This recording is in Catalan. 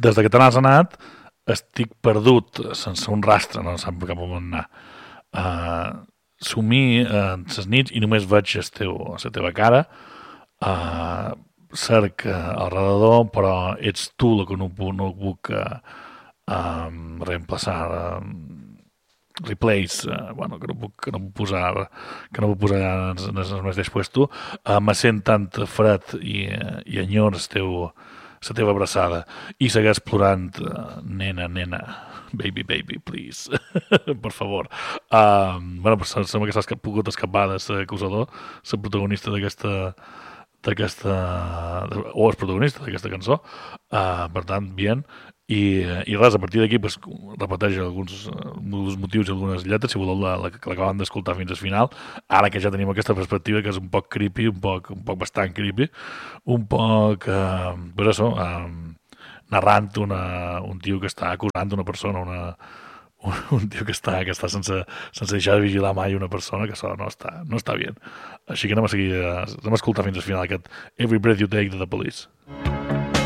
des que te n'has anat estic perdut, sense un rastre, no sap cap on anar. Somir les nits i només veig la teva cara, cerc al redador, però ets tu el que no puc reemplaçar, replace, que no puc posar en el mateix puesto. Me sent tant fred i enyor la teva abraçada i segueix plorant, nena, baby, please, per favor. Sembla que s'ha pogut escapar de l'acusador, la protagonista d'aquesta o el protagonista d'aquesta cançó, per tant, bien. I res, a partir d'aquí pues, repeteix alguns motius i algunes lletres, si voleu l'acabem d'escoltar fins al final, ara que ja tenim aquesta perspectiva que és un poc creepy, un poc bastant creepy, un poc pues això, narrant un tio que està acusant una persona, un tio que està sense deixar de vigilar mai una persona, que això no està bé. Així que anem a escoltar fins al final aquest Every Breath You Take de The Police.